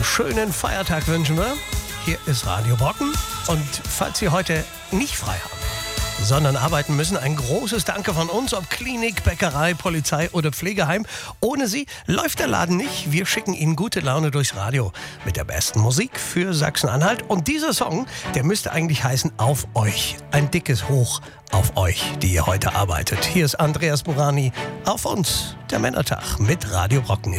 einen schönen Feiertag wünschen wir. Hier ist Radio Brocken. Und falls Sie heute nicht frei haben, sondern arbeiten müssen, ein großes Danke von uns, ob Klinik, Bäckerei, Polizei oder Pflegeheim. Ohne Sie läuft der Laden nicht. Wir schicken Ihnen gute Laune durchs Radio mit der besten Musik für Sachsen-Anhalt. Und dieser Song, der müsste eigentlich heißen Auf euch. Ein dickes Hoch auf euch, die ihr heute arbeitet. Hier ist Andreas Burani. Auf uns, der Männertag mit Radio Brocken.